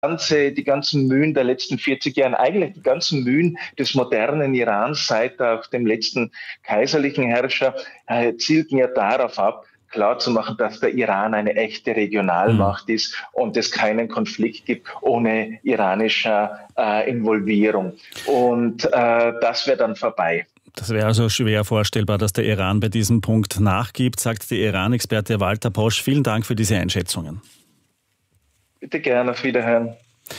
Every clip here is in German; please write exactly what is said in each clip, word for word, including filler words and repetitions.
ganze, die ganzen Mühen der letzten vierzig Jahre, eigentlich die ganzen Mühen des modernen Irans seit auch dem letzten kaiserlichen Herrscher, äh, zielten ja darauf ab, klarzumachen, dass der Iran eine echte Regionalmacht mhm. ist und es keinen Konflikt gibt ohne iranischer äh, Involvierung. Und äh, das wäre dann vorbei. Das wäre also schwer vorstellbar, dass der Iran bei diesem Punkt nachgibt, sagt der Iran-Experte Walter Posch. Vielen Dank für diese Einschätzungen. Bitte gerne, auf Wiederhören.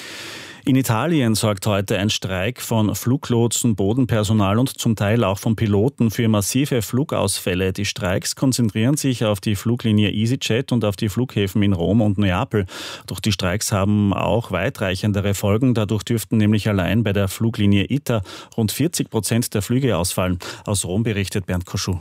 In Italien sorgt heute ein Streik von Fluglotsen, Bodenpersonal und zum Teil auch von Piloten für massive Flugausfälle. Die Streiks konzentrieren sich auf die Fluglinie EasyJet und auf die Flughäfen in Rom und Neapel. Doch die Streiks haben auch weitreichendere Folgen. Dadurch dürften nämlich allein bei der Fluglinie I T A rund vierzig Prozent der Flüge ausfallen. Aus Rom berichtet Bernd Koschuh.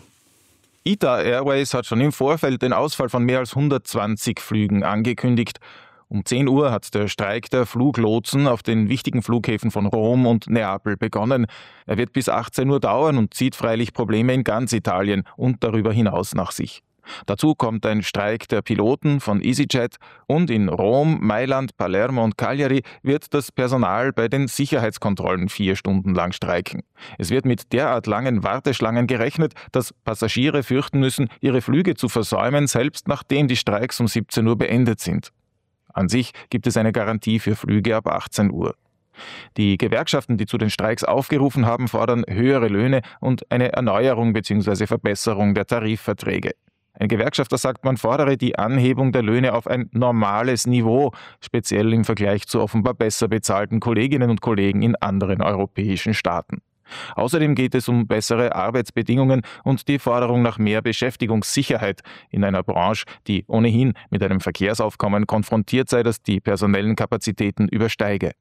I T A Airways hat schon im Vorfeld den Ausfall von mehr als hundertzwanzig Flügen angekündigt. Um zehn Uhr hat der Streik der Fluglotsen auf den wichtigen Flughäfen von Rom und Neapel begonnen. Er wird bis achtzehn Uhr dauern und zieht freilich Probleme in ganz Italien und darüber hinaus nach sich. Dazu kommt ein Streik der Piloten von EasyJet und in Rom, Mailand, Palermo und Cagliari wird das Personal bei den Sicherheitskontrollen vier Stunden lang streiken. Es wird mit derart langen Warteschlangen gerechnet, dass Passagiere fürchten müssen, ihre Flüge zu versäumen, selbst nachdem die Streiks um siebzehn Uhr beendet sind. An sich gibt es eine Garantie für Flüge ab achtzehn Uhr. Die Gewerkschaften, die zu den Streiks aufgerufen haben, fordern höhere Löhne und eine Erneuerung bzw. Verbesserung der Tarifverträge. Ein Gewerkschafter sagt, man fordere die Anhebung der Löhne auf ein normales Niveau, speziell im Vergleich zu offenbar besser bezahlten Kolleginnen und Kollegen in anderen europäischen Staaten. Außerdem geht es um bessere Arbeitsbedingungen und die Forderung nach mehr Beschäftigungssicherheit in einer Branche, die ohnehin mit einem Verkehrsaufkommen konfrontiert sei, das die personellen Kapazitäten übersteige.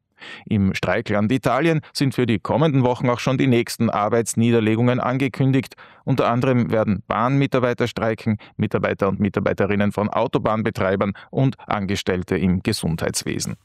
Im Streikland Italien sind für die kommenden Wochen auch schon die nächsten Arbeitsniederlegungen angekündigt. Unter anderem werden Bahnmitarbeiter streiken, Mitarbeiter und Mitarbeiterinnen von Autobahnbetreibern und Angestellte im Gesundheitswesen.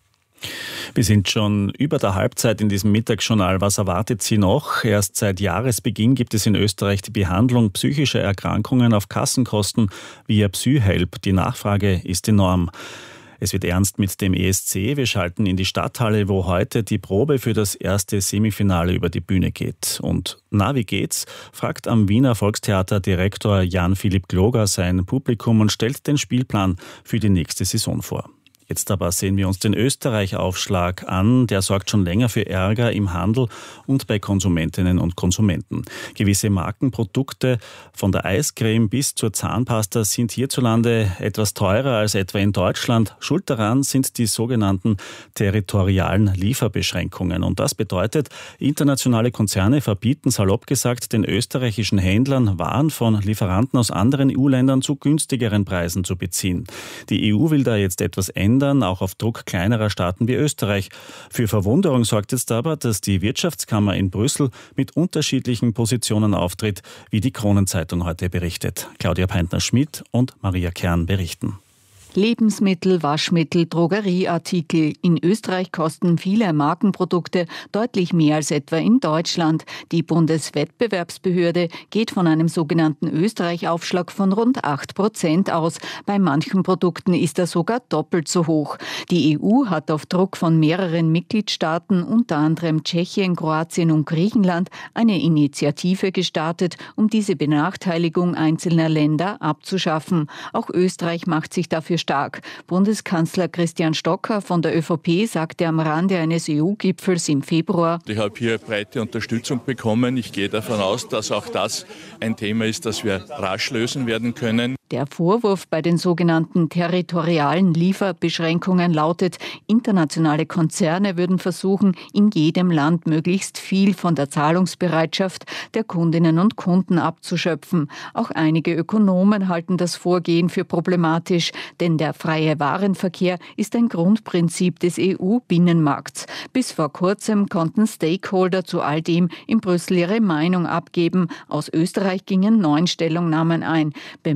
Wir sind schon über der Halbzeit in diesem Mittagsjournal. Was erwartet Sie noch? Erst seit Jahresbeginn gibt es in Österreich die Behandlung psychischer Erkrankungen auf Kassenkosten via PsyHelp. Die Nachfrage ist enorm. Es wird ernst mit dem E S C. Wir schalten in die Stadthalle, wo heute die Probe für das erste Semifinale über die Bühne geht. Und na, wie geht's? Fragt am Wiener Volkstheater Direktor Jan-Philipp Gloger sein Publikum und stellt den Spielplan für die nächste Saison vor. Jetzt aber sehen wir uns den Österreich-Aufschlag an. Der sorgt schon länger für Ärger im Handel und bei Konsumentinnen und Konsumenten. Gewisse Markenprodukte von der Eiscreme bis zur Zahnpasta sind hierzulande etwas teurer als etwa in Deutschland. Schuld daran sind die sogenannten territorialen Lieferbeschränkungen. Und das bedeutet, internationale Konzerne verbieten salopp gesagt den österreichischen Händlern, Waren von Lieferanten aus anderen E U-Ländern zu günstigeren Preisen zu beziehen. Die E U will da jetzt etwas ändern, auch auf Druck kleinerer Staaten wie Österreich. Für Verwunderung sorgt jetzt aber, dass die Wirtschaftskammer in Brüssel mit unterschiedlichen Positionen auftritt, wie die Kronenzeitung heute berichtet. Claudia Peintner-Schmidt und Maria Kern berichten. Lebensmittel, Waschmittel, Drogerieartikel. In Österreich kosten viele Markenprodukte deutlich mehr als etwa in Deutschland. Die Bundeswettbewerbsbehörde geht von einem sogenannten Österreich-Aufschlag von rund acht Prozent aus. Bei manchen Produkten ist er sogar doppelt so hoch. Die E U hat auf Druck von mehreren Mitgliedstaaten, unter anderem Tschechien, Kroatien und Griechenland, eine Initiative gestartet, um diese Benachteiligung einzelner Länder abzuschaffen. Auch Österreich macht sich dafür stark. Bundeskanzler Christian Stocker von der ÖVP sagte am Rande eines E U-Gipfels im Februar: Ich habe hier breite Unterstützung bekommen. Ich gehe davon aus, dass auch das ein Thema ist, das wir rasch lösen werden können. Der Vorwurf bei den sogenannten territorialen Lieferbeschränkungen lautet, internationale Konzerne würden versuchen, in jedem Land möglichst viel von der Zahlungsbereitschaft der Kundinnen und Kunden abzuschöpfen. Auch einige Ökonomen halten das Vorgehen für problematisch, denn der freie Warenverkehr ist ein Grundprinzip des E U-Binnenmarkts. Bis vor kurzem konnten Stakeholder zu all dem in Brüssel ihre Meinung abgeben. Aus Österreich gingen neun Stellungnahmen ein. Bemerkenswert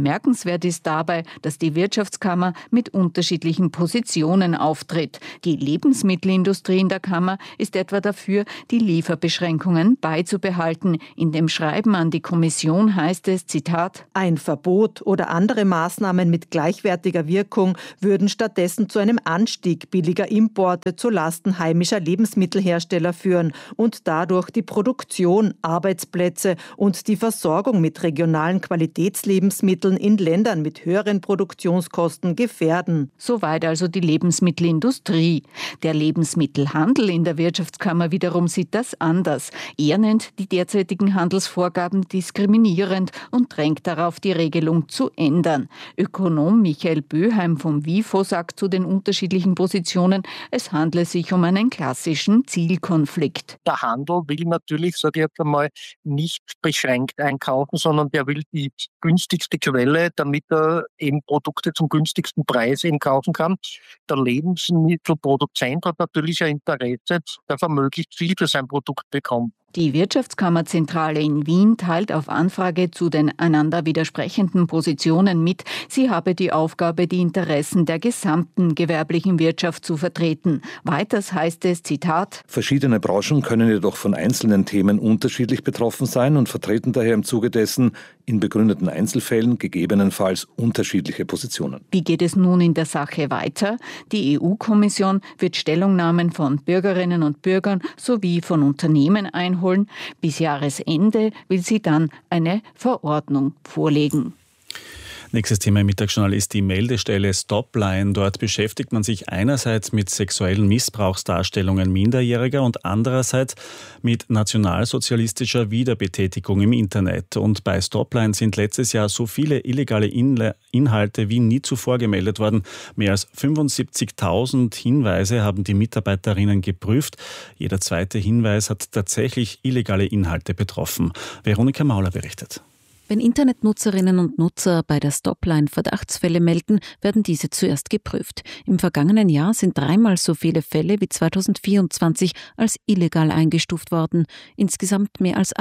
Bemerkenswert ist dabei, dass die Wirtschaftskammer mit unterschiedlichen Positionen auftritt. Die Lebensmittelindustrie in der Kammer ist etwa dafür, die Lieferbeschränkungen beizubehalten. In dem Schreiben an die Kommission heißt es, Zitat, ein Verbot oder andere Maßnahmen mit gleichwertiger Wirkung würden stattdessen zu einem Anstieg billiger Importe zulasten heimischer Lebensmittelhersteller führen und dadurch die Produktion, Arbeitsplätze und die Versorgung mit regionalen Qualitätslebensmitteln in Ländern mit höheren Produktionskosten gefährden. Soweit also die Lebensmittelindustrie. Der Lebensmittelhandel in der Wirtschaftskammer wiederum sieht das anders. Er nennt die derzeitigen Handelsvorgaben diskriminierend und drängt darauf, die Regelung zu ändern. Ökonom Michael Böheim vom WIFO sagt zu den unterschiedlichen Positionen, es handle sich um einen klassischen Zielkonflikt. Der Handel will natürlich, sage ich jetzt einmal, nicht beschränkt einkaufen, sondern der will die günstigste Quelle, damit er eben Produkte zum günstigsten Preis eben kaufen kann. Der Lebensmittelproduzent hat natürlich ein Interesse, dass er möglichst viel für sein Produkt bekommt. Die Wirtschaftskammerzentrale in Wien teilt auf Anfrage zu den einander widersprechenden Positionen mit, sie habe die Aufgabe, die Interessen der gesamten gewerblichen Wirtschaft zu vertreten. Weiters heißt es, Zitat, verschiedene Branchen können jedoch von einzelnen Themen unterschiedlich betroffen sein und vertreten daher im Zuge dessen in begründeten Einzelfällen gegebenenfalls unterschiedliche Positionen. Wie geht es nun in der Sache weiter? Die E U-Kommission wird Stellungnahmen von Bürgerinnen und Bürgern sowie von Unternehmen einholen. Bis Jahresende will sie dann eine Verordnung vorlegen. Nächstes Thema im Mittagsjournal ist die Meldestelle Stopline. Dort beschäftigt man sich einerseits mit sexuellen Missbrauchsdarstellungen Minderjähriger und andererseits mit nationalsozialistischer Wiederbetätigung im Internet. Und bei Stopline sind letztes Jahr so viele illegale Inhalte wie nie zuvor gemeldet worden. Mehr als fünfundsiebzigtausend Hinweise haben die Mitarbeiterinnen geprüft. Jeder zweite Hinweis hat tatsächlich illegale Inhalte betroffen. Veronika Mauler berichtet. Wenn Internetnutzerinnen und Nutzer bei der Stopline Verdachtsfälle melden, werden diese zuerst geprüft. Im vergangenen Jahr sind dreimal so viele Fälle wie zweitausendvierundzwanzig als illegal eingestuft worden. Insgesamt mehr als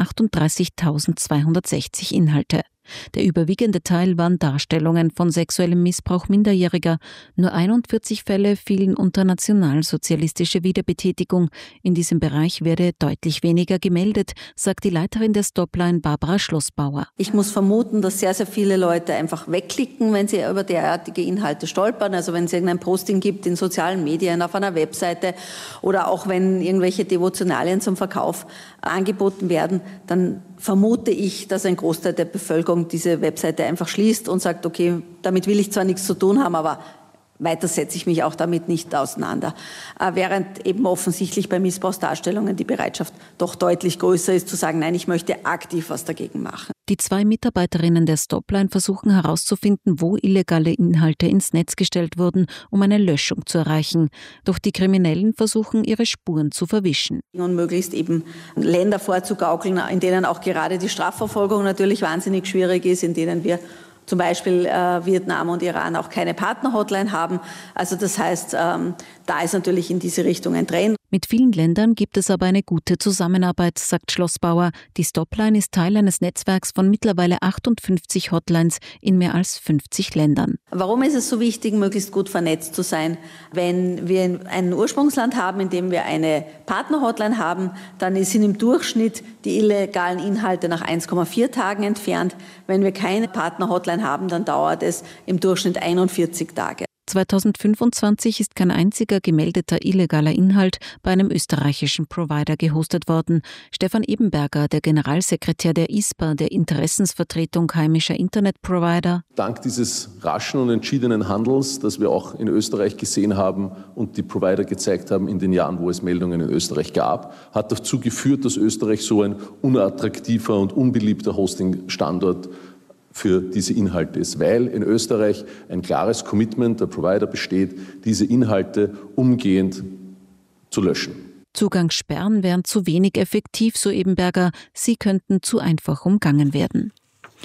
achtunddreißigtausendzweihundertsechzig Inhalte. Der überwiegende Teil waren Darstellungen von sexuellem Missbrauch Minderjähriger. Nur einundvierzig Fälle fielen unter nationalsozialistische Wiederbetätigung. In diesem Bereich werde deutlich weniger gemeldet, sagt die Leiterin der Stopline Barbara Schlossbauer. Ich muss vermuten, dass sehr, sehr viele Leute einfach wegklicken, wenn sie über derartige Inhalte stolpern. Also wenn es irgendein Posting gibt in sozialen Medien, auf einer Webseite oder auch wenn irgendwelche Devotionalien zum Verkauf angeboten werden, dann vermute ich, dass ein Großteil der Bevölkerung diese Webseite einfach schließt und sagt, okay, damit will ich zwar nichts zu tun haben, aber weiter setze ich mich auch damit nicht auseinander. Während eben offensichtlich bei Missbrauchsdarstellungen die Bereitschaft doch deutlich größer ist, zu sagen, nein, ich möchte aktiv was dagegen machen. Die zwei Mitarbeiterinnen der Stopline versuchen herauszufinden, wo illegale Inhalte ins Netz gestellt wurden, um eine Löschung zu erreichen. Doch die Kriminellen versuchen, ihre Spuren zu verwischen. Und möglichst eben Länder vorzugaukeln, in denen auch gerade die Strafverfolgung natürlich wahnsinnig schwierig ist, in denen wir zum Beispiel äh, Vietnam und Iran auch keine Partner-Hotline haben. Also das heißt, ähm, da ist natürlich in diese Richtung ein Trend. Mit vielen Ländern gibt es aber eine gute Zusammenarbeit, sagt Schlossbauer. Die Stopline ist Teil eines Netzwerks von mittlerweile achtundfünfzig Hotlines in mehr als fünfzig Ländern. Warum ist es so wichtig, möglichst gut vernetzt zu sein? Wenn wir ein Ursprungsland haben, in dem wir eine Partner-Hotline haben, dann sind im Durchschnitt die illegalen Inhalte nach eins Komma vier Tagen entfernt. Wenn wir keine Partner-Hotline haben, dann dauert es im Durchschnitt einundvierzig Tage. zweitausendfünfundzwanzig ist kein einziger gemeldeter illegaler Inhalt bei einem österreichischen Provider gehostet worden. Stefan Ebenberger, der Generalsekretär der I S P A, der Interessensvertretung heimischer Internetprovider. Dank dieses raschen und entschiedenen Handels, das wir auch in Österreich gesehen haben und die Provider gezeigt haben in den Jahren, wo es Meldungen in Österreich gab, hat dazu geführt, dass Österreich so ein unattraktiver und unbeliebter Hosting-Standort für diese Inhalte ist, weil in Österreich ein klares Commitment der Provider besteht, diese Inhalte umgehend zu löschen. Zugangssperren wären zu wenig effektiv, so Ebenberger. Sie könnten zu einfach umgangen werden.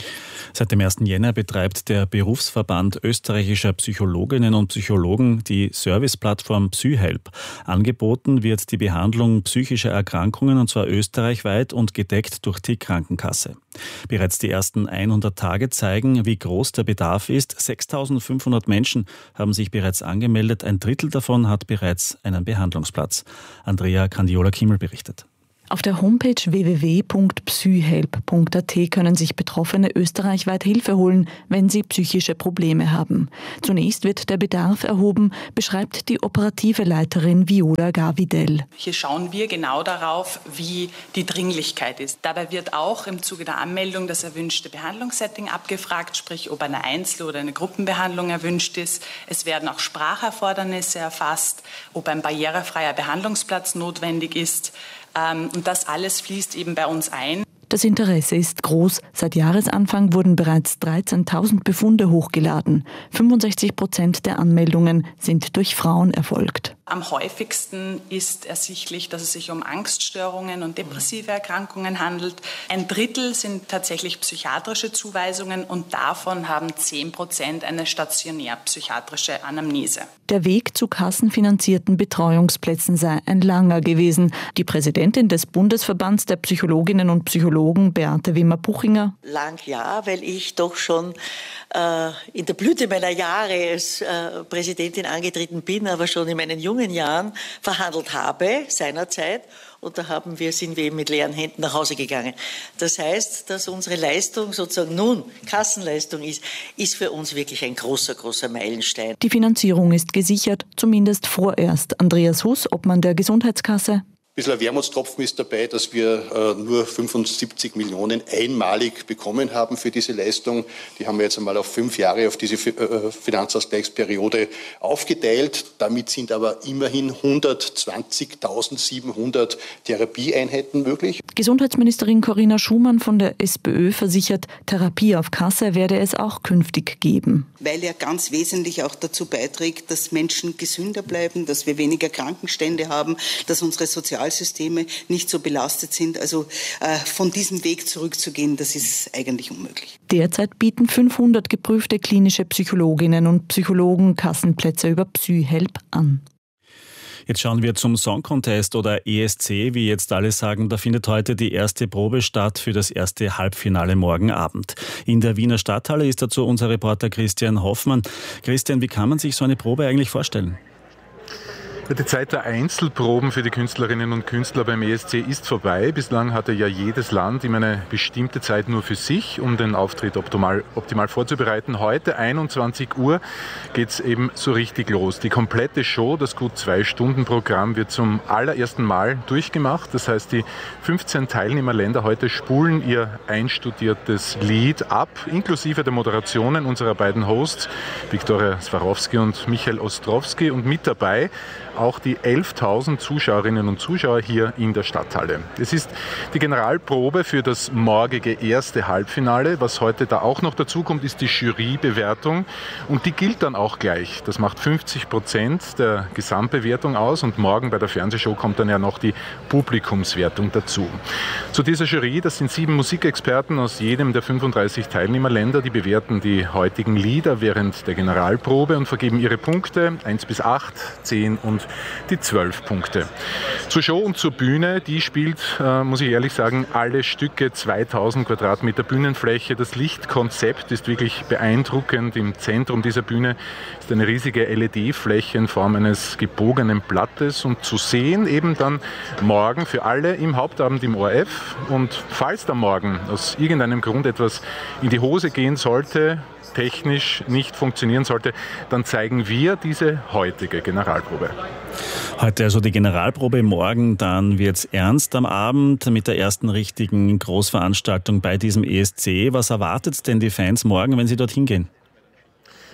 Seit dem ersten Jänner betreibt der Berufsverband österreichischer Psychologinnen und Psychologen die Serviceplattform PsyHelp. Angeboten wird die Behandlung psychischer Erkrankungen, und zwar österreichweit und gedeckt durch die Krankenkasse. Bereits die ersten hundert Tage zeigen, wie groß der Bedarf ist. sechstausendfünfhundert Menschen haben sich bereits angemeldet. Ein Drittel davon hat bereits einen Behandlungsplatz. Andrea Candiola-Kimmel berichtet. Auf der Homepage w w w punkt psyhelp punkt a t können sich Betroffene österreichweit Hilfe holen, wenn sie psychische Probleme haben. Zunächst wird der Bedarf erhoben, beschreibt die operative Leiterin Viola Gavidel. Hier schauen wir genau darauf, wie die Dringlichkeit ist. Dabei wird auch im Zuge der Anmeldung das erwünschte Behandlungssetting abgefragt, sprich ob eine Einzel- oder eine Gruppenbehandlung erwünscht ist. Es werden auch Spracherfordernisse erfasst, ob ein barrierefreier Behandlungsplatz notwendig ist. Und das alles fließt eben bei uns ein. Das Interesse ist groß. Seit Jahresanfang wurden bereits dreizehntausend Befunde hochgeladen. fünfundsechzig Prozent der Anmeldungen sind durch Frauen erfolgt. Am häufigsten ist ersichtlich, dass es sich um Angststörungen und depressive Erkrankungen handelt. Ein Drittel sind tatsächlich psychiatrische Zuweisungen und davon haben zehn Prozent eine stationär-psychiatrische Anamnese. Der Weg zu kassenfinanzierten Betreuungsplätzen sei ein langer gewesen. Die Präsidentin des Bundesverbands der Psychologinnen und Psychologen, Beate Wimmer-Puchinger. Lang ja, weil ich doch schon äh, in der Blüte meiner Jahre als äh, Präsidentin angetreten bin, aber schon in meinen jungen Jahren verhandelt habe, seinerzeit. Und da haben wir, sind wir eben mit leeren Händen nach Hause gegangen. Das heißt, dass unsere Leistung sozusagen nun Kassenleistung ist, ist für uns wirklich ein großer, großer Meilenstein. Die Finanzierung ist gesichert, zumindest vorerst. Andreas Huss, Obmann der Gesundheitskasse. Ein bisschen ein Wermutstropfen ist dabei, dass wir äh, nur fünfundsiebzig Millionen einmalig bekommen haben für diese Leistung. Die haben wir jetzt einmal auf fünf Jahre auf diese äh, Finanzausgleichsperiode aufgeteilt. Damit sind aber immerhin hundertzwanzigtausendsiebenhundert Therapieeinheiten möglich. Gesundheitsministerin Corinna Schumann von der SPÖ versichert, Therapie auf Kasse werde es auch künftig geben. Weil er ganz wesentlich auch dazu beiträgt, dass Menschen gesünder bleiben, dass wir weniger Krankenstände haben, dass unsere Sozialsysteme nicht so belastet sind. Also äh, von diesem Weg zurückzugehen, das ist eigentlich unmöglich. Derzeit bieten fünfhundert geprüfte klinische Psychologinnen und Psychologen Kassenplätze über PsyHelp an. Jetzt schauen wir zum Song Contest oder E S C, wie jetzt alle sagen. Da findet heute die erste Probe statt für das erste Halbfinale morgen Abend. In der Wiener Stadthalle ist dazu unser Reporter Christian Hoffmann. Christian, wie kann man sich so eine Probe eigentlich vorstellen? Die Zeit der Einzelproben für die Künstlerinnen und Künstler beim E S C ist vorbei. Bislang hatte ja jedes Land immer eine bestimmte Zeit nur für sich, um den Auftritt optimal, optimal vorzubereiten. Heute, einundzwanzig Uhr, geht es eben so richtig los. Die komplette Show, das gut zwei Stunden Programm, wird zum allerersten Mal durchgemacht. Das heißt, die fünfzehn Teilnehmerländer heute spulen ihr einstudiertes Lied ab, inklusive der Moderationen unserer beiden Hosts, Viktoria Swarovski und Michael Ostrowski, und mit dabei auch die elftausend Zuschauerinnen und Zuschauer hier in der Stadthalle. Es ist die Generalprobe für das morgige erste Halbfinale. Was heute da auch noch dazu kommt, ist die Jurybewertung, und die gilt dann auch gleich. Das macht fünfzig Prozent der Gesamtbewertung aus, und morgen bei der Fernsehshow kommt dann ja noch die Publikumswertung dazu. Zu dieser Jury, das sind sieben Musikexperten aus jedem der fünfunddreißig Teilnehmerländer, die bewerten die heutigen Lieder während der Generalprobe und vergeben ihre Punkte eins bis acht, zehn und die zwölf Punkte. Zur Show und zur Bühne, die spielt, äh, muss ich ehrlich sagen, alle Stücke, zweitausend Quadratmeter Bühnenfläche. Das Lichtkonzept ist wirklich beeindruckend. Im Zentrum dieser Bühne ist eine riesige L E D-Fläche in Form eines gebogenen Blattes, und zu sehen eben dann morgen für alle im Hauptabend im O R F. Und falls da morgen aus irgendeinem Grund etwas in die Hose gehen sollte, technisch nicht funktionieren sollte, dann zeigen wir diese heutige Generalprobe. Heute also die Generalprobe, morgen dann wird's ernst am Abend mit der ersten richtigen Großveranstaltung bei diesem E S C. Was erwartet denn die Fans morgen, wenn sie dorthin gehen?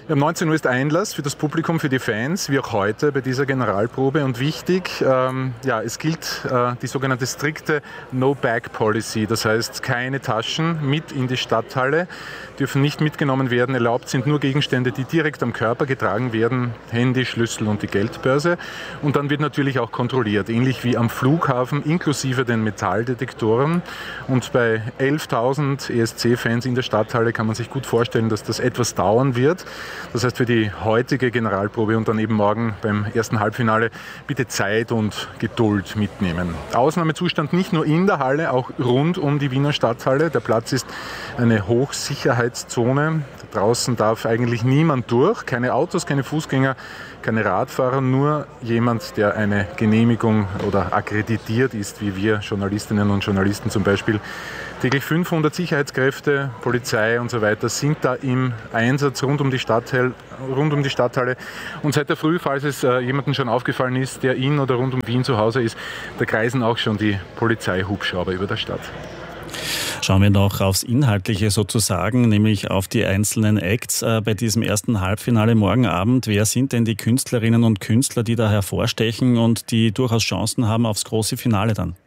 Um neunzehn Uhr ist Einlass für das Publikum, für die Fans, wie auch heute bei dieser Generalprobe. Und wichtig, ähm, ja, es gilt äh, die sogenannte strikte No-Bag-Policy. Das heißt, keine Taschen mit in die Stadthalle, dürfen nicht mitgenommen werden. Erlaubt sind nur Gegenstände, die direkt am Körper getragen werden. Handy, Schlüssel und die Geldbörse. Und dann wird natürlich auch kontrolliert, ähnlich wie am Flughafen, inklusive den Metalldetektoren. Und bei elftausend E S C-Fans in der Stadthalle kann man sich gut vorstellen, dass das etwas dauern wird. Das heißt, für die heutige Generalprobe und dann eben morgen beim ersten Halbfinale bitte Zeit und Geduld mitnehmen. Ausnahmezustand nicht nur in der Halle, auch rund um die Wiener Stadthalle. Der Platz ist eine Hochsicherheitszone. Draußen darf eigentlich niemand durch. Keine Autos, keine Fußgänger, keine Radfahrer, nur jemand, der eine Genehmigung oder akkreditiert ist, wie wir Journalistinnen und Journalisten zum Beispiel. Täglich fünfhundert Sicherheitskräfte, Polizei und so weiter sind da im Einsatz rund um die Stadthalle. Rund um die Stadthalle. Und seit der Früh, falls es äh, jemandem schon aufgefallen ist, der in oder rund um Wien zu Hause ist, da kreisen auch schon die Polizeihubschrauber über der Stadt. Schauen wir noch aufs Inhaltliche sozusagen, nämlich auf die einzelnen Acts äh, bei diesem ersten Halbfinale morgen Abend. Wer sind denn die Künstlerinnen und Künstler, die da hervorstechen und die durchaus Chancen haben aufs große Finale dann?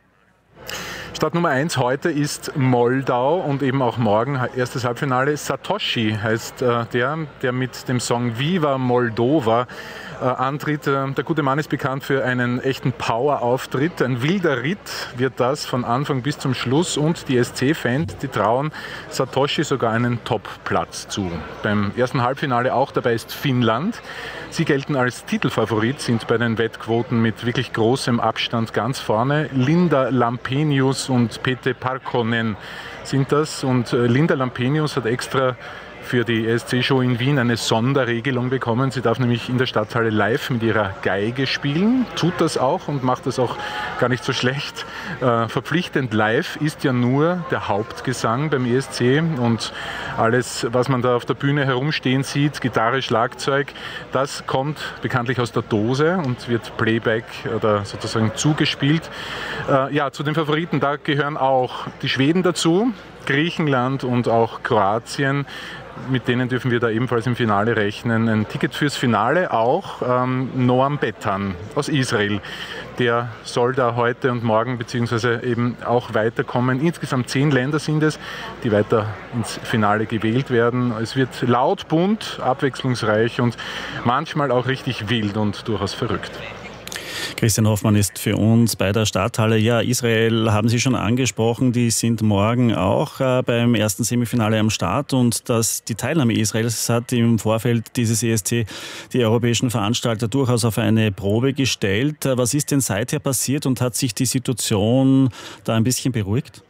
Start Nummer eins heute ist Moldau und eben auch morgen erstes Halbfinale. Satoshi heißt äh, der, der mit dem Song Viva Moldova äh, antritt. Äh, der gute Mann ist bekannt für einen echten Power-Auftritt. Ein wilder Ritt wird das von Anfang bis zum Schluss und die S C-Fans, die trauen Satoshi sogar einen Top-Platz zu. Beim ersten Halbfinale auch dabei ist Finnland. Sie gelten als Titelfavorit, sind bei den Wettquoten mit wirklich großem Abstand ganz vorne. Linda Lampenius und Pete Parkkonen sind das. Und Linda Lampenius hat extra für die E S C-Show in Wien eine Sonderregelung bekommen. Sie darf nämlich in der Stadthalle live mit ihrer Geige spielen, tut das auch und macht das auch gar nicht so schlecht. Äh, verpflichtend live ist ja nur der Hauptgesang beim E S C und alles, was man da auf der Bühne herumstehen sieht, Gitarre, Schlagzeug, das kommt bekanntlich aus der Dose und wird Playback oder sozusagen zugespielt. Äh, ja, zu den Favoriten, da gehören auch die Schweden dazu, Griechenland und auch Kroatien. Mit denen dürfen wir da ebenfalls im Finale rechnen. Ein Ticket fürs Finale auch ähm, Noam Betan aus Israel. Der soll da heute und morgen beziehungsweise eben auch weiterkommen. Insgesamt zehn Länder sind es, die weiter ins Finale gewählt werden. Es wird laut, bunt, abwechslungsreich und manchmal auch richtig wild und durchaus verrückt. Christian Hoffmann ist für uns bei der Stadthalle. Ja, Israel haben Sie schon angesprochen, die sind morgen auch äh, beim ersten Semifinale am Start und dass die Teilnahme Israels hat im Vorfeld dieses E S C die europäischen Veranstalter durchaus auf eine Probe gestellt. Was ist denn seither passiert und hat sich die Situation da ein bisschen beruhigt?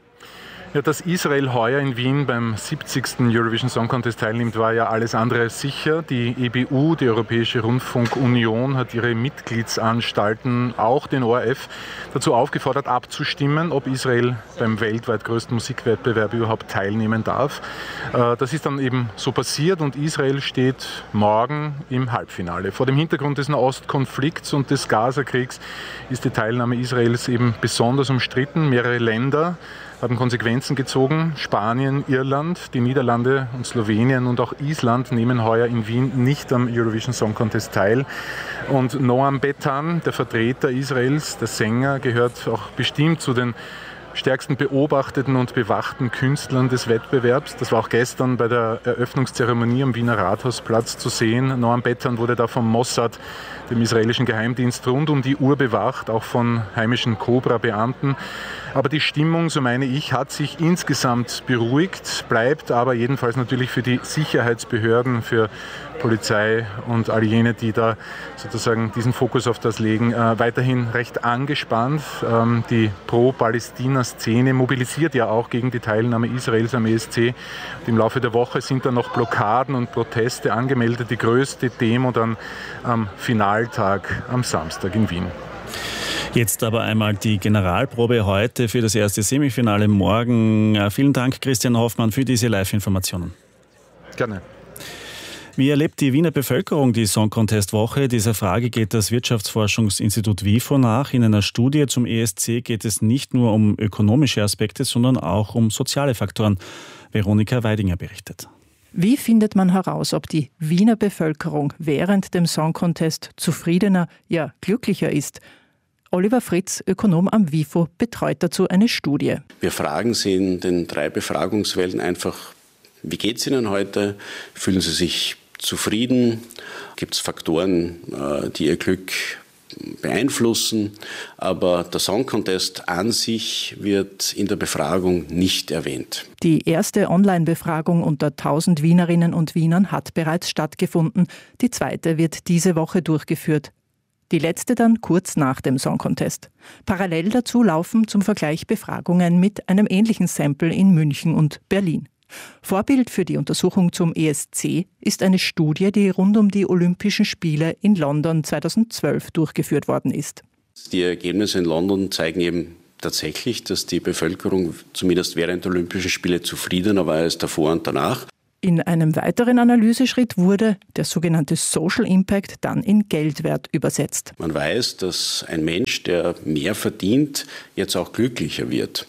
Ja, dass Israel heuer in Wien beim siebzigsten Eurovision Song Contest teilnimmt, war ja alles andere als sicher. Die E B U, die Europäische Rundfunkunion, hat ihre Mitgliedsanstalten, auch den O R F, dazu aufgefordert, abzustimmen, ob Israel beim weltweit größten Musikwettbewerb überhaupt teilnehmen darf. Das ist dann eben so passiert und Israel steht morgen im Halbfinale. Vor dem Hintergrund des Nahostkonflikts und des Gazakriegs ist die Teilnahme Israels eben besonders umstritten. Mehrere Länder haben Konsequenzen gezogen. Spanien, Irland, die Niederlande und Slowenien und auch Island nehmen heuer in Wien nicht am Eurovision Song Contest teil. Und Noam Betan, der Vertreter Israels, der Sänger, gehört auch bestimmt zu den stärksten beobachteten und bewachten Künstlern des Wettbewerbs. Das war auch gestern bei der Eröffnungszeremonie am Wiener Rathausplatz zu sehen. Noam Betan wurde da vom Mossad, dem israelischen Geheimdienst, rund um die Uhr bewacht, auch von heimischen Cobra-Beamten. Aber die Stimmung, so meine ich, hat sich insgesamt beruhigt, bleibt aber jedenfalls natürlich für die Sicherheitsbehörden, für Polizei und all jene, die da sozusagen diesen Fokus auf das legen, äh, weiterhin recht angespannt. Ähm, die Pro-Palästina-Szene mobilisiert ja auch gegen die Teilnahme Israels am E S C. Und im Laufe der Woche sind dann noch Blockaden und Proteste angemeldet. Die größte Demo dann am Finaltag am Samstag in Wien. Jetzt aber einmal die Generalprobe heute für das erste Semifinale morgen. Vielen Dank, Christian Hoffmann, für diese Live-Informationen. Gerne. Wie erlebt die Wiener Bevölkerung die Song Contest Woche? Dieser Frage geht das Wirtschaftsforschungsinstitut WIFO nach. In einer Studie zum E S C geht es nicht nur um ökonomische Aspekte, sondern auch um soziale Faktoren. Veronika Weidinger berichtet. Wie findet man heraus, ob die Wiener Bevölkerung während dem Song Contest zufriedener, ja glücklicher ist? Oliver Fritz, Ökonom am WIFO, betreut dazu eine Studie. Wir fragen Sie in den drei Befragungswellen einfach, wie geht es Ihnen heute? Fühlen Sie sich zufrieden? Gibt es Faktoren, die Ihr Glück beeinflussen? Aber der Song Contest an sich wird in der Befragung nicht erwähnt. Die erste Online-Befragung unter tausend Wienerinnen und Wienern hat bereits stattgefunden. Die zweite wird diese Woche durchgeführt. Die letzte dann kurz nach dem Song Contest. Parallel dazu laufen zum Vergleich Befragungen mit einem ähnlichen Sample in München und Berlin. Vorbild für die Untersuchung zum E S C ist eine Studie, die rund um die Olympischen Spiele in London zweitausendzwölf durchgeführt worden ist. Die Ergebnisse in London zeigen eben tatsächlich, dass die Bevölkerung zumindest während der Olympischen Spiele zufriedener war als davor und danach. In einem weiteren Analyseschritt wurde der sogenannte Social Impact dann in Geldwert übersetzt. Man weiß, dass ein Mensch, der mehr verdient, jetzt auch glücklicher wird.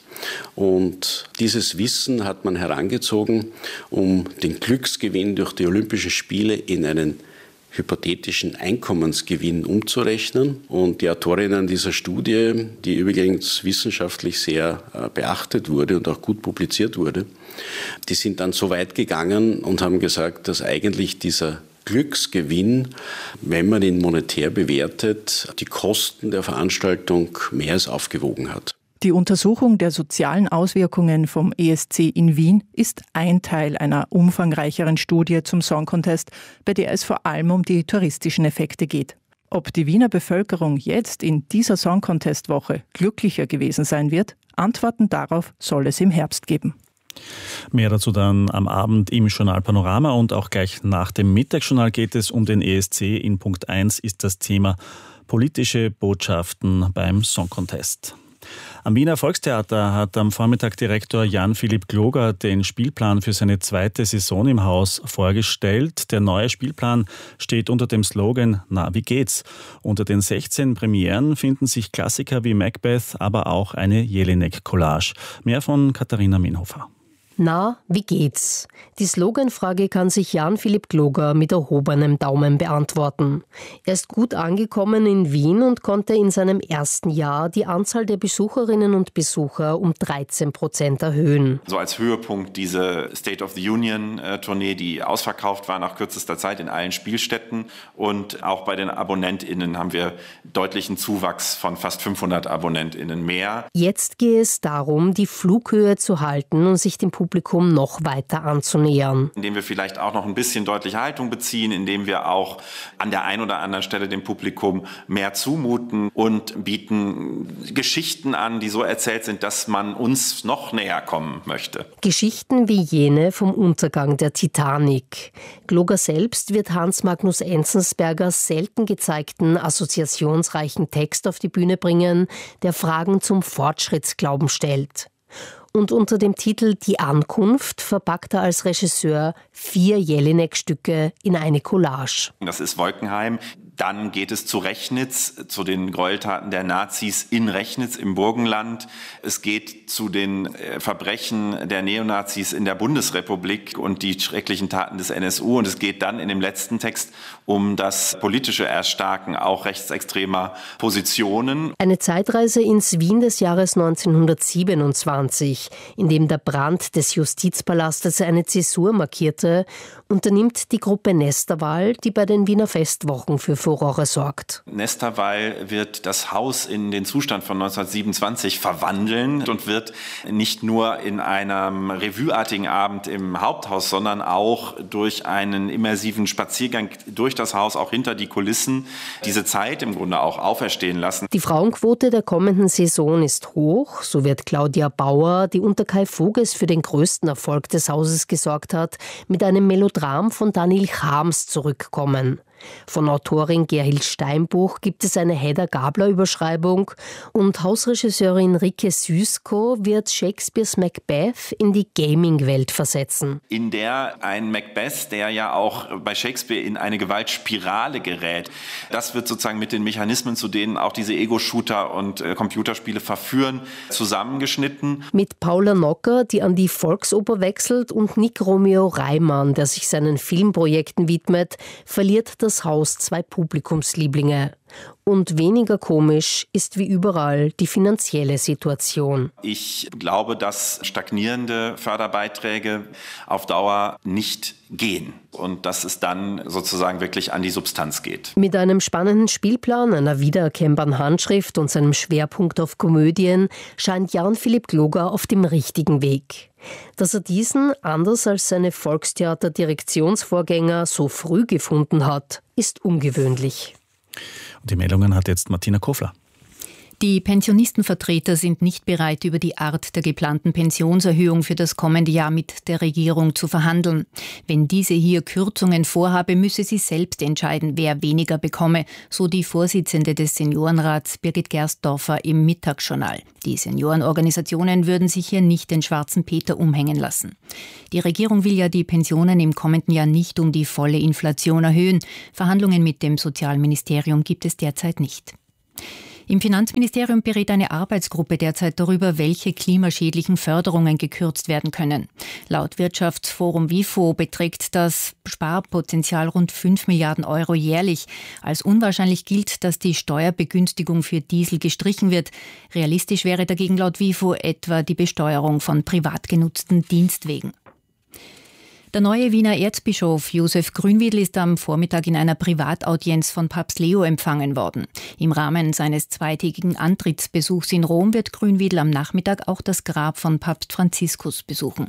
Und dieses Wissen hat man herangezogen, um den Glücksgewinn durch die Olympischen Spiele in einen hypothetischen Einkommensgewinn umzurechnen. Und die Autorinnen dieser Studie, die übrigens wissenschaftlich sehr beachtet wurde und auch gut publiziert wurde, die sind dann so weit gegangen und haben gesagt, dass eigentlich dieser Glücksgewinn, wenn man ihn monetär bewertet, die Kosten der Veranstaltung mehr als aufgewogen hat. Die Untersuchung der sozialen Auswirkungen vom E S C in Wien ist ein Teil einer umfangreicheren Studie zum Song Contest, bei der es vor allem um die touristischen Effekte geht. Ob die Wiener Bevölkerung jetzt in dieser Song Contest Woche glücklicher gewesen sein wird, Antworten darauf soll es im Herbst geben. Mehr dazu dann am Abend im Journal Panorama und auch gleich nach dem Mittagsjournal geht es um den E S C. In Punkt eins ist das Thema politische Botschaften beim Song Contest. Am Wiener Volkstheater hat am Vormittag Direktor Jan-Philipp Gloger den Spielplan für seine zweite Saison im Haus vorgestellt. Der neue Spielplan steht unter dem Slogan »Na, wie geht's?« Unter den sechzehn Premieren finden sich Klassiker wie Macbeth, aber auch eine Jelinek-Collage. Mehr von Katharina Minhofer. Na, wie geht's? Die Sloganfrage kann sich Jan-Philipp Gloger mit erhobenem Daumen beantworten. Er ist gut angekommen in Wien und konnte in seinem ersten Jahr die Anzahl der Besucherinnen und Besucher um dreizehn Prozent erhöhen. So als Höhepunkt diese State of the Union-Tournee, die ausverkauft war nach kürzester Zeit in allen Spielstätten. Und auch bei den AbonnentInnen haben wir deutlichen Zuwachs von fast fünfhundert AbonnentInnen mehr. Jetzt gehe es darum, die Flughöhe zu halten und sich dem Publikum noch weiter anzunähern. Indem wir vielleicht auch noch ein bisschen deutliche Haltung beziehen, indem wir auch an der einen oder anderen Stelle dem Publikum mehr zumuten und bieten Geschichten an, die so erzählt sind, dass man uns noch näher kommen möchte. Geschichten wie jene vom Untergang der Titanic. Gloger selbst wird Hans Magnus Enzensbergers selten gezeigten assoziationsreichen Text auf die Bühne bringen, der Fragen zum Fortschrittsglauben stellt. Und unter dem Titel »Die Ankunft« verpackt er als Regisseur vier Jelinek-Stücke in eine Collage. Das ist Wolkenheim. Dann geht es zu Rechnitz, zu den Gräueltaten der Nazis in Rechnitz im Burgenland. Es geht zu den Verbrechen der Neonazis in der Bundesrepublik und die schrecklichen Taten des N S U. Und es geht dann in dem letzten Text um das politische Erstarken auch rechtsextremer Positionen. Eine Zeitreise ins Wien des Jahres neunzehnhundertsiebenundzwanzig, in dem der Brand des Justizpalastes eine Zäsur markierte, unternimmt die Gruppe Nesterwall, die bei den Wiener Festwochen für Furore sorgt. Nesterwall wird das Haus in den Zustand von neunzehnhundertsiebenundzwanzig verwandeln und wird nicht nur in einem revueartigen Abend im Haupthaus, sondern auch durch einen immersiven Spaziergang durch das Haus, auch hinter die Kulissen, diese Zeit im Grunde auch auferstehen lassen. Die Frauenquote der kommenden Saison ist hoch, so wird Claudia Bauer, die unter Kai Voges für den größten Erfolg des Hauses gesorgt hat, mit einem Melodram von Daniel Chams zurückkommen. Von Autorin Gerhild Steinbuch gibt es eine Hedda-Gabler-Überschreibung und Hausregisseurin Rike Süßko wird Shakespeares Macbeth in die Gaming-Welt versetzen. In der ein Macbeth, der ja auch bei Shakespeare in eine Gewaltspirale gerät, das wird sozusagen mit den Mechanismen, zu denen auch diese Ego-Shooter und äh, Computerspiele verführen, zusammengeschnitten. Mit Paula Nocker, die an die Volksoper wechselt, und Nick Romeo Reimann, der sich seinen Filmprojekten widmet, verliert das Haus zwei Publikumslieblinge. Und weniger komisch ist wie überall die finanzielle Situation. Ich glaube, dass stagnierende Förderbeiträge auf Dauer nicht gehen und dass es dann sozusagen wirklich an die Substanz geht. Mit einem spannenden Spielplan, einer wiedererkennbaren Handschrift und seinem Schwerpunkt auf Komödien scheint Jan-Philipp Gloger auf dem richtigen Weg. Dass er diesen, anders als seine Volkstheater-Direktionsvorgänger, so früh gefunden hat, ist ungewöhnlich. Und die Meldungen hat jetzt Martina Kofler. Die Pensionistenvertreter sind nicht bereit, über die Art der geplanten Pensionserhöhung für das kommende Jahr mit der Regierung zu verhandeln. Wenn diese hier Kürzungen vorhabe, müsse sie selbst entscheiden, wer weniger bekomme, so die Vorsitzende des Seniorenrats Birgit Gerstdorfer im Mittagsjournal. Die Seniorenorganisationen würden sich hier nicht den schwarzen Peter umhängen lassen. Die Regierung will ja die Pensionen im kommenden Jahr nicht um die volle Inflation erhöhen. Verhandlungen mit dem Sozialministerium gibt es derzeit nicht. Im Finanzministerium berät eine Arbeitsgruppe derzeit darüber, welche klimaschädlichen Förderungen gekürzt werden können. Laut Wirtschaftsforum WIFO beträgt das Sparpotenzial rund fünf Milliarden Euro jährlich. Als unwahrscheinlich gilt, dass die Steuerbegünstigung für Diesel gestrichen wird. Realistisch wäre dagegen laut WIFO etwa die Besteuerung von privat genutzten Dienstwegen. Der neue Wiener Erzbischof Josef Grünwiedl ist am Vormittag in einer Privataudienz von Papst Leo empfangen worden. Im Rahmen seines zweitägigen Antrittsbesuchs in Rom wird Grünwiedl am Nachmittag auch das Grab von Papst Franziskus besuchen.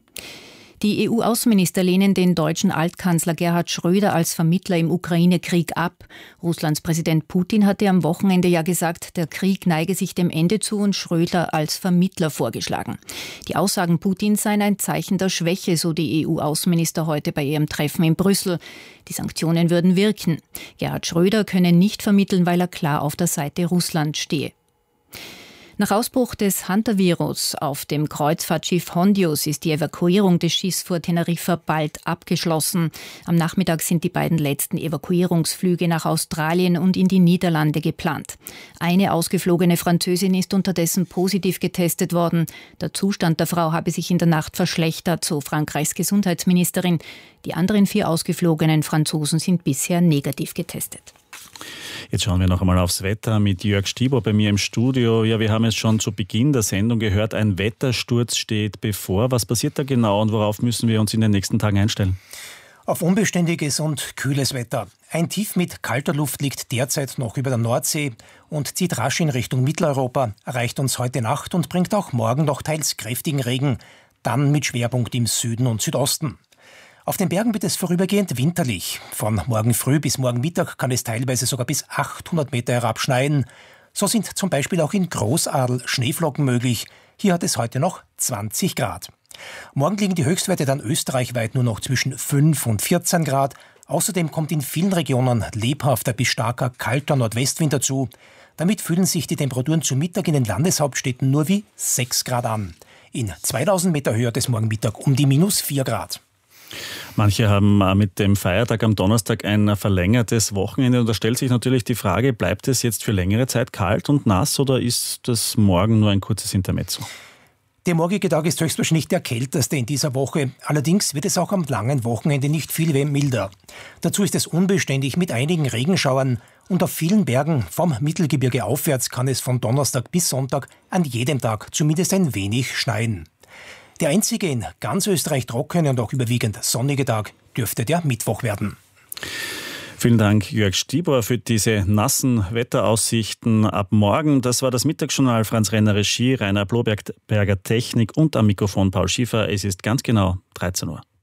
Die E U-Außenminister lehnen den deutschen Altkanzler Gerhard Schröder als Vermittler im Ukraine-Krieg ab. Russlands Präsident Putin hatte am Wochenende ja gesagt, der Krieg neige sich dem Ende zu und Schröder als Vermittler vorgeschlagen. Die Aussagen Putins seien ein Zeichen der Schwäche, so die E U-Außenminister heute bei ihrem Treffen in Brüssel. Die Sanktionen würden wirken. Gerhard Schröder könne nicht vermitteln, weil er klar auf der Seite Russlands stehe. Nach Ausbruch des Hunter-Virus auf dem Kreuzfahrtschiff Hondius ist die Evakuierung des Schiffs vor Teneriffa bald abgeschlossen. Am Nachmittag sind die beiden letzten Evakuierungsflüge nach Australien und in die Niederlande geplant. Eine ausgeflogene Französin ist unterdessen positiv getestet worden. Der Zustand der Frau habe sich in der Nacht verschlechtert, so Frankreichs Gesundheitsministerin. Die anderen vier ausgeflogenen Franzosen sind bisher negativ getestet. Jetzt schauen wir noch einmal aufs Wetter mit Jörg Stieber bei mir im Studio. Ja, wir haben es schon zu Beginn der Sendung gehört, ein Wettersturz steht bevor. Was passiert da genau und worauf müssen wir uns in den nächsten Tagen einstellen? Auf unbeständiges und kühles Wetter. Ein Tief mit kalter Luft liegt derzeit noch über der Nordsee und zieht rasch in Richtung Mitteleuropa, erreicht uns heute Nacht und bringt auch morgen noch teils kräftigen Regen, dann mit Schwerpunkt im Süden und Südosten. Auf den Bergen wird es vorübergehend winterlich. Von morgen früh bis morgen Mittag kann es teilweise sogar bis achthundert Meter herabschneien. So sind zum Beispiel auch in Großadl Schneeflocken möglich. Hier hat es heute noch zwanzig Grad. Morgen liegen die Höchstwerte dann österreichweit nur noch zwischen fünf und vierzehn Grad. Außerdem kommt in vielen Regionen lebhafter bis starker kalter Nordwestwind dazu. Damit fühlen sich die Temperaturen zu Mittag in den Landeshauptstädten nur wie sechs Grad an. In zweitausend Meter Höhe hat es morgen Mittag um die minus vier Grad. Manche haben mit dem Feiertag am Donnerstag ein verlängertes Wochenende und da stellt sich natürlich die Frage, bleibt es jetzt für längere Zeit kalt und nass oder ist das morgen nur ein kurzes Intermezzo? Der morgige Tag ist höchstwahrscheinlich der kälteste in dieser Woche. Allerdings wird es auch am langen Wochenende nicht viel milder. Dazu ist es unbeständig mit einigen Regenschauern und auf vielen Bergen vom Mittelgebirge aufwärts kann es von Donnerstag bis Sonntag an jedem Tag zumindest ein wenig schneien. Der einzige in ganz Österreich trockene und auch überwiegend sonnige Tag dürfte der Mittwoch werden. Vielen Dank, Jörg Stieber, für diese nassen Wetteraussichten ab morgen. Das war das Mittagsjournal. Franz Renner Regie, Rainer Bloberger Technik und am Mikrofon Paul Schiefer. Es ist ganz genau dreizehn Uhr.